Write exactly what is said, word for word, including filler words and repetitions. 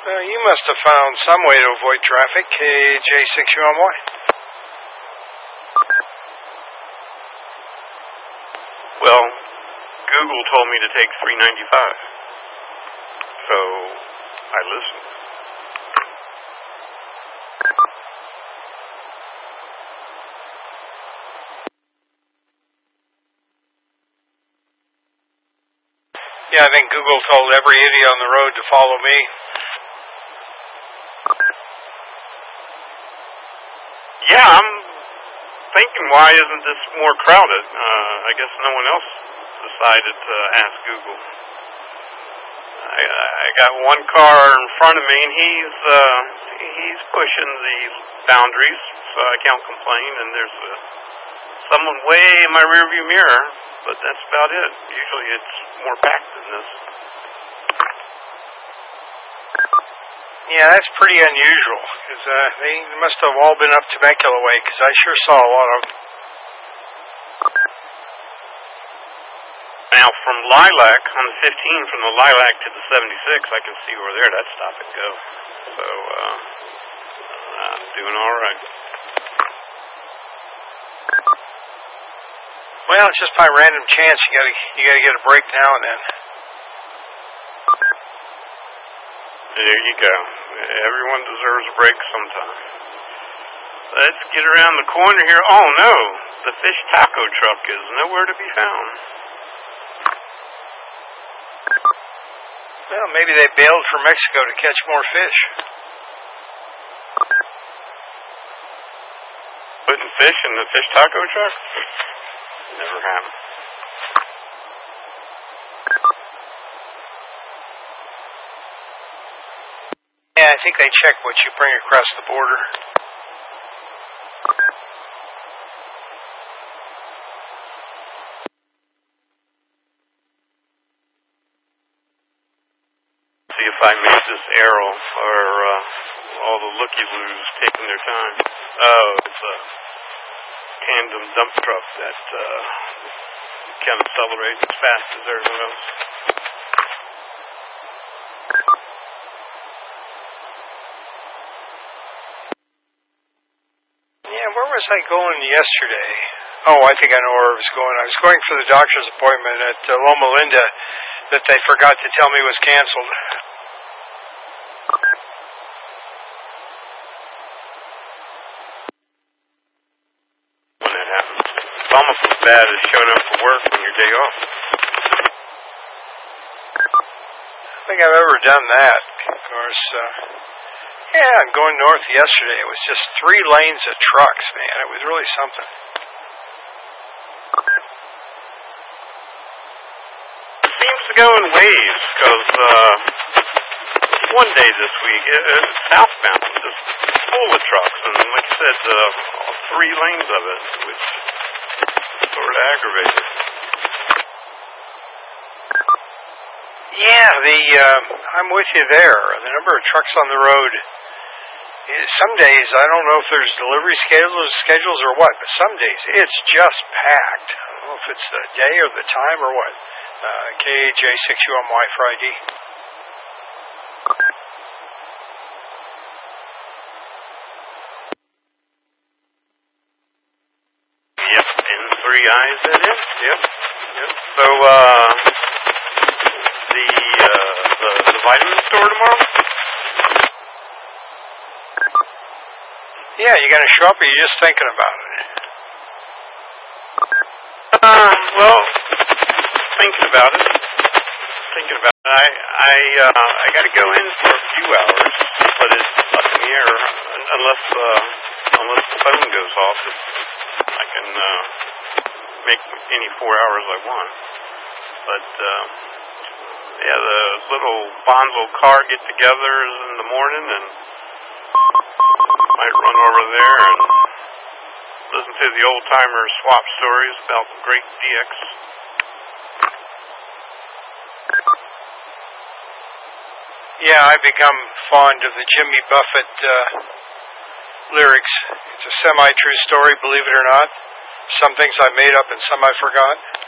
Uh, you must have found some way to avoid traffic. K J six U M Y. Well, Google told me to take three ninety-five, so I listened. Yeah, I think Google told every idiot on the road to follow me. Yeah, I'm thinking, why isn't this more crowded? Uh, I guess no one else decided to ask Google. I, I got one car in front of me, and he's uh, he's pushing the boundaries, so I can't complain. And there's uh, someone way in my rearview mirror, but that's about it. Usually it's more packed than this. Yeah, that's pretty unusual, because uh, they must have all been up Temecula way, because I sure saw a lot of them. Now, from Lilac, on the fifteen, from the Lilac to the seventy-six, I can see over there, that's stop and go. So, uh, I'm doing all right. Well, it's just by random chance you gotta you gotta get a break now and then. There you go. Everyone deserves a break sometime. Let's get around the corner here. Oh no, the fish taco truck is nowhere to be found. Well, maybe they bailed for Mexico to catch more fish. Putting fish in the fish taco truck? Never happened. Yeah, I think they check what you bring across the border. See if I made this arrow, or uh, all the looky-loos taking their time. Oh, it's a tandem dump truck that uh, can't accelerate as fast as everyone else. Yeah, where was I going yesterday? Oh, I think I know where I was going. I was going for the doctor's appointment at uh, Loma Linda that they forgot to tell me was canceled. When that happens, it's almost as bad as showing up for work on your day off. I don't think I've ever done that. Of course, uh, yeah, I'm going north yesterday. It was just three lanes of trucks, man. It was really something. It seems to go in waves, because uh, one day this week, it, it, southbound, just full of trucks, and like I said, uh, three lanes of it, which sort of aggravated. Yeah, the uh, I'm with you there. The number of trucks on the road. Some days, I don't know if there's delivery schedules, schedules or what, but some days it's just packed. I don't know if it's the day or the time or what. Uh, K J six U M Y for I D. Yep, in three eyes that is. Yep, yep. So, uh, the, uh, the, the vitamin store tomorrow? Yeah, you gonna show up or you just thinking about it? Uh, well, thinking about it. Thinking about it. I, I, uh, I gotta go in for a few hours, but it's up in the air, unless, uh, unless the phone goes off. I can, uh, make any four hours I want. But, uh, yeah, the little Bonzo car get-togethers in the morning, and might run over there and listen to the old-timer swap stories about the great D X. Yeah, I've become fond of the Jimmy Buffett uh, lyrics. It's a semi-true story, believe it or not. Some things I made up and some I forgot.